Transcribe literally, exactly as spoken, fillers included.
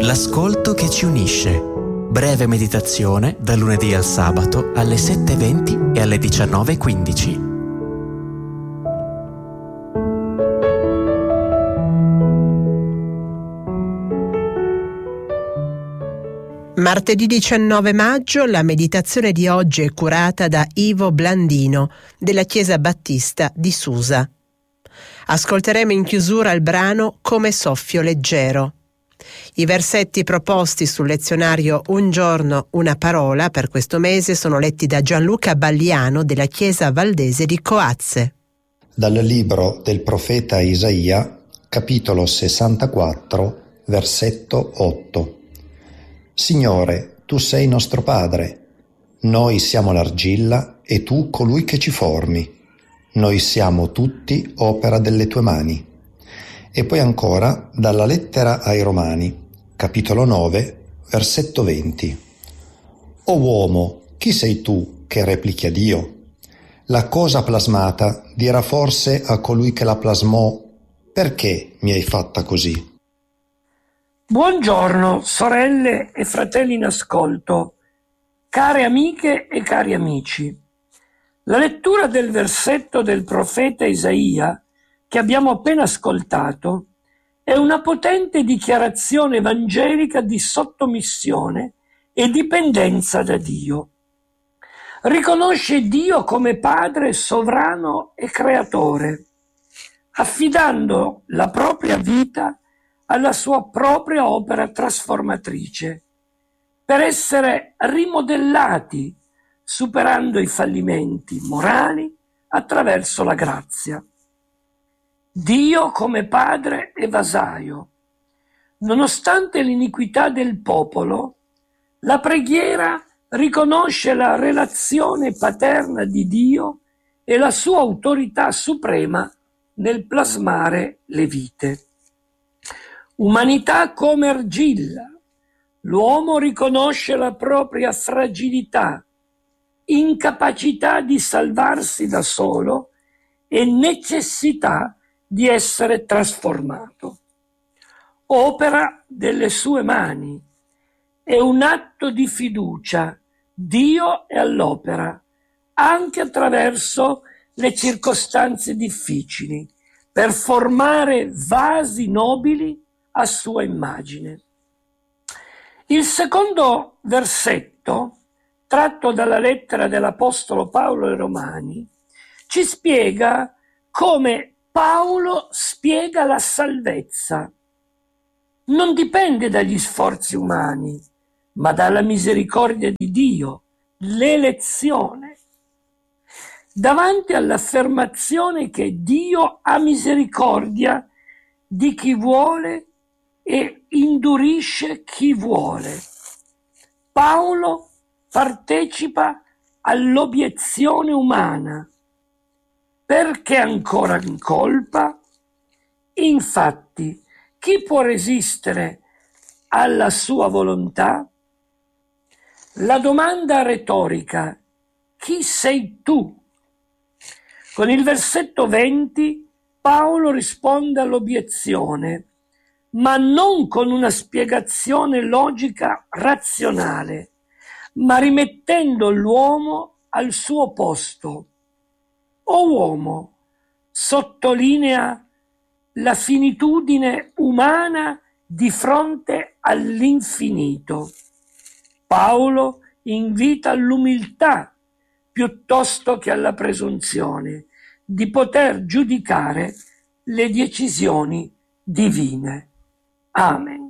L'ascolto che ci unisce. Breve meditazione dal lunedì al sabato alle sette e venti e alle diciannove e quindici. Martedì diciannove maggio, la meditazione di oggi è curata da Ivo Blandino della Chiesa Battista di Susa. Ascolteremo in chiusura il brano Come soffio leggero. I versetti proposti sul lezionario Un giorno, una parola per questo mese sono letti da Gianluca Balliano della Chiesa Valdese di Coazze. Dal libro del profeta Isaia, capitolo sessantaquattro, versetto otto. Signore, tu sei nostro Padre, noi siamo l'argilla e tu colui che ci formi. Noi siamo tutti opera delle tue mani. E poi ancora dalla lettera ai Romani, capitolo nove, versetto venti. O uomo, chi sei tu che replichi a Dio? La cosa plasmata dirà forse a colui che la plasmò: perché mi hai fatta così? Buongiorno, sorelle e fratelli in ascolto, care amiche e cari amici. La lettura del versetto del profeta Isaia che abbiamo appena ascoltato è una potente dichiarazione evangelica di sottomissione e dipendenza da Dio. Riconosce Dio come Padre sovrano e creatore, affidando la propria vita alla sua propria opera trasformatrice, per essere rimodellati, superando i fallimenti morali attraverso la grazia. Dio come padre e vasaio. Nonostante l'iniquità del popolo, la preghiera riconosce la relazione paterna di Dio e la sua autorità suprema nel plasmare le vite. Umanità come argilla. L'uomo riconosce la propria fragilità, incapacità di salvarsi da solo e necessità di essere trasformato. Opera delle sue mani. È un atto di fiducia. Dio è all'opera, anche attraverso le circostanze difficili, per formare vasi nobili a sua immagine. Il secondo versetto, tratto dalla lettera dell'Apostolo Paolo ai Romani, ci spiega come Paolo spiega la salvezza. Non dipende dagli sforzi umani, ma dalla misericordia di Dio, l'elezione. Davanti all'affermazione che Dio ha misericordia di chi vuole e indurisce chi vuole, Paolo partecipa all'obiezione umana. Perché ancora in colpa? Infatti, chi può resistere alla sua volontà? La domanda retorica: chi sei tu? Con il versetto venti Paolo risponde all'obiezione, ma non con una spiegazione logica razionale, ma rimettendo l'uomo al suo posto. O uomo, sottolinea la finitudine umana di fronte all'infinito. Paolo invita all'umiltà piuttosto che alla presunzione di poter giudicare le decisioni divine. Amen.